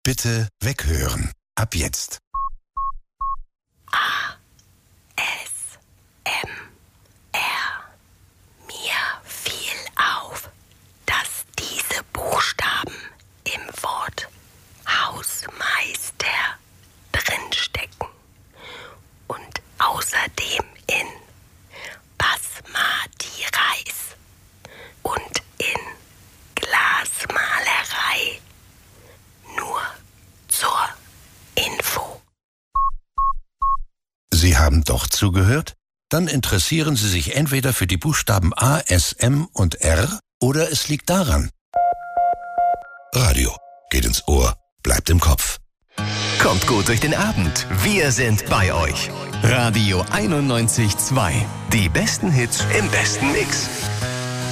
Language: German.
Bitte weghören. Ab jetzt. Mir fiel auf, dass diese Buchstaben im Wort Hausmeister drinstecken und außerdem in Basmati Reis und in Glasmalerei. Nur zur Info. Sie haben doch zugehört? Dann interessieren Sie sich entweder für die Buchstaben A, S, M und R oder es liegt daran. Radio geht ins Ohr, bleibt im Kopf. Kommt gut durch den Abend. Wir sind bei euch. Radio 91.2. Die besten Hits im besten Mix.